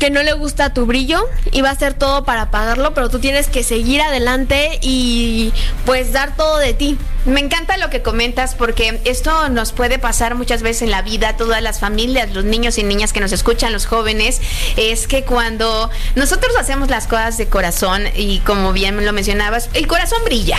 que no le gusta tu brillo y va a hacer todo para apagarlo, pero tú tienes que seguir adelante y pues dar todo de ti. Me encanta lo que comentas porque esto nos puede pasar muchas veces en la vida, todas las familias, los niños y niñas que nos escuchan, los jóvenes, es que cuando nosotros hacemos las cosas de corazón y como bien lo mencionabas, el corazón brilla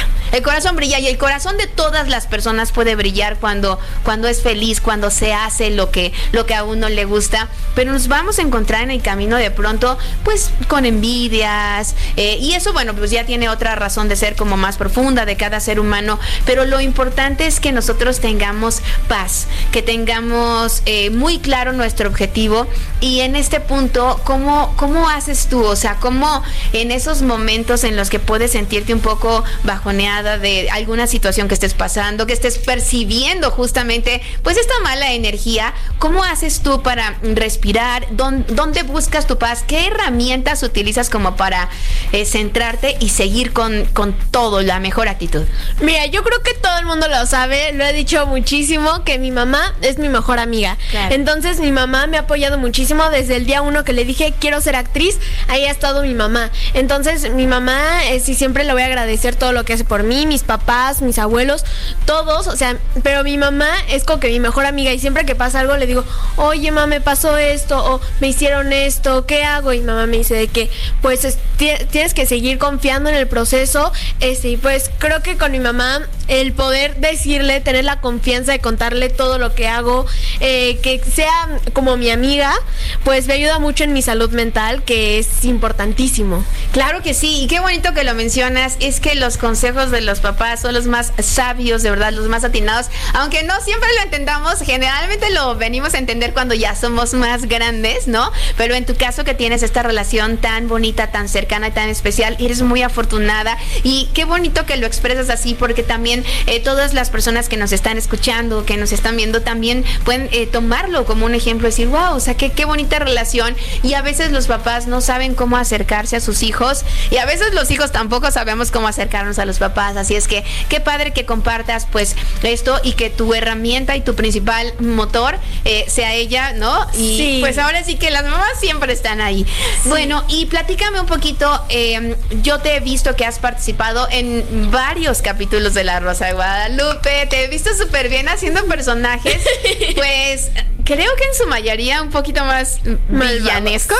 y el corazón de todas las personas puede brillar cuando es feliz, cuando se hace lo que a uno le gusta, pero nos vamos a encontrar en el camino de pronto pues con envidias y eso bueno pues ya tiene otra razón de ser como más profunda de cada ser humano, pero lo importante es que nosotros tengamos paz, que tengamos muy claro nuestro objetivo y en este punto, ¿cómo haces tú? O sea, ¿cómo en esos momentos en los que puedes sentirte un poco bajoneada de alguna situación que estés pasando, que estés percibiendo justamente pues esta mala energía, ¿cómo haces tú para respirar? ¿Dónde buscas tu paz? ¿Qué herramientas utilizas como para centrarte y seguir con todo, la mejor actitud? Mira, yo creo que todo el mundo lo sabe, lo he dicho muchísimo, que mi mamá es mi mejor amiga. Claro. Entonces mi mamá me ha apoyado muchísimo desde el día 1 que le dije quiero ser actriz, ahí ha estado mi mamá. Entonces mi mamá, sí, siempre le voy a agradecer todo lo que hace por mí, mis papás, mis abuelos, todos, o sea, pero mi mamá es como que mi mejor amiga y siempre que pasa algo le digo, oye mamá, me pasó esto, o me hicieron esto, ¿qué hago? Y mamá me dice de que pues tienes que seguir confiando en el proceso, y pues creo que con mi mamá el poder decirle, tener la confianza de contarle todo lo que hago, que sea como mi amiga, pues me ayuda mucho en mi salud mental, que es importantísimo. Claro que sí, y qué bonito que lo mencionas, es que los consejos de los papás son los más sabios, de verdad, los más atinados, aunque no siempre lo entendamos, generalmente lo venimos a entender cuando ya somos más grandes, ¿no? Pero en tu caso que tienes esta relación tan bonita, tan cercana y tan especial, eres muy afortunada y qué bonito que lo expresas así, porque también todas las personas que nos están escuchando, que nos están viendo, también pueden tomarlo como un ejemplo, decir, wow, o sea, qué bonita relación. Y a veces los papás no saben cómo acercarse a sus hijos y a veces los hijos tampoco sabemos cómo acercarnos a los papás, así es que qué padre que compartas pues esto y que tu herramienta y tu principal motor sea ella, ¿no? Y sí, pues ahora sí que las mamás siempre están ahí. Sí. Bueno, y platícame un poquito, yo te he visto que has participado en varios capítulos de La Rosa de Guadalupe, te he visto súper bien haciendo personajes, pues creo que en su mayoría un poquito más villanescos.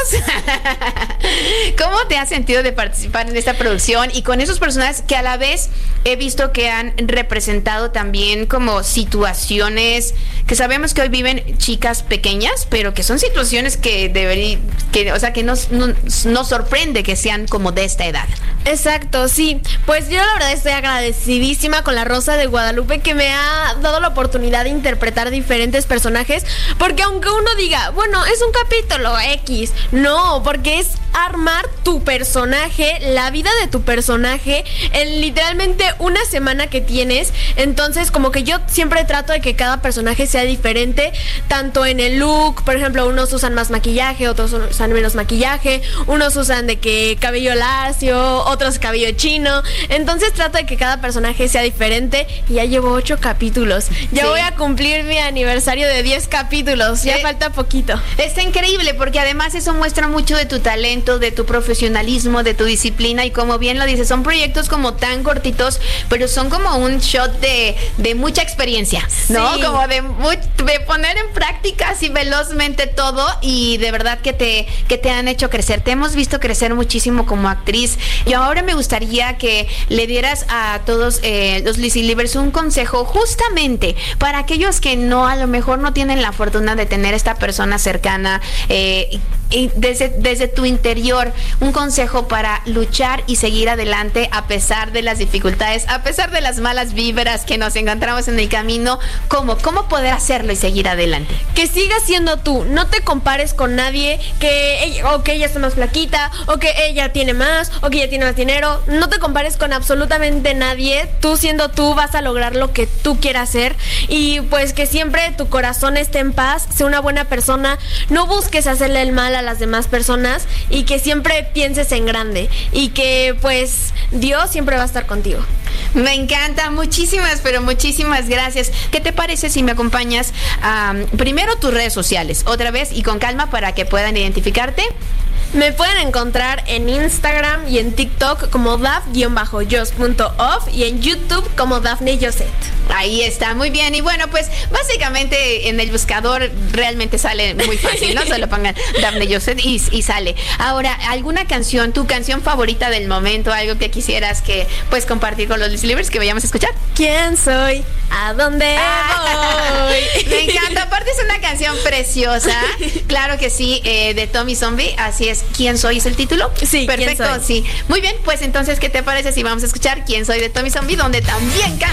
¿Cómo te has sentido de participar en esta producción y con esos personajes que a la vez he visto que han representado también como situaciones que sabemos que hoy viven chicas pequeñas, pero que son situaciones que o sea, que nos sorprende que sean como de esta edad? Exacto, sí. Pues yo la verdad estoy agradecidísima con La Rosa de Guadalupe, que me ha dado la oportunidad de interpretar diferentes personajes, porque aunque uno diga, bueno, es un capítulo X, no, porque es armar tu personaje, la vida de tu personaje en literalmente una semana que tienes. Entonces como que yo siempre trato de que cada personaje sea diferente, tanto en el look, por ejemplo, unos usan más maquillaje, otros usan menos maquillaje, unos usan de que cabello lacio, otros cabello chino. Entonces trato de que cada personaje sea diferente y ya llevo 8 capítulos. Ya sí, voy a cumplir mi aniversario de 10 capítulos, ya falta poquito. Está increíble porque además eso muestra mucho de tu talento, de tu profesionalismo, de tu disciplina y como bien lo dices, son proyectos como tan cortitos, pero son como un shot de mucha experiencia, ¿no? Sí. Como de poner en práctica así velozmente todo y de verdad que te han hecho crecer. Te hemos visto crecer muchísimo como actriz y ahora me gustaría que le dieras a todos los Lizzy Livers un consejo justamente para aquellos que a lo mejor no tienen la fortuna de tener esta persona cercana y desde tu interior, un consejo para luchar y seguir adelante a pesar de las dificultades, a pesar de las malas vibras que nos encontramos en el camino. ¿Cómo poder hacerlo y seguir adelante? Que sigas siendo tú, no te compares con nadie, que ella está más flaquita, o que ella tiene más, o que ella tiene más dinero. No te compares con absolutamente nadie. Tú siendo tú vas a lograr lo que tú quieras hacer y pues que siempre tu corazón esté en paz, sé una buena persona, no busques hacerle el mal a las demás personas y que siempre pienses en grande y que pues Dios siempre va a estar contigo. Me encanta, muchísimas gracias. ¿Qué te parece si me acompañas primero tus redes sociales otra vez y con calma para que puedan identificarte? Me pueden encontrar en Instagram y en TikTok como daf-jos.off y en YouTube como Dafne Joset. Ahí está, muy bien. Y bueno, pues básicamente en el buscador realmente sale muy fácil, ¿no? Solo pongan Dafne Joset y sale. Ahora, ¿alguna canción, tu canción favorita del momento, algo que quisieras que pues compartir con los listeners que vayamos a escuchar? ¿Quién soy? ¿A dónde voy? Me encanta, aparte es una canción preciosa. Claro que sí, de Tommy Zombie, así es. ¿Quién soy es el título? Sí, perfecto, sí. Muy bien, pues entonces, ¿qué te parece si vamos a escuchar Quién soy de Tommy Zombie, donde también canta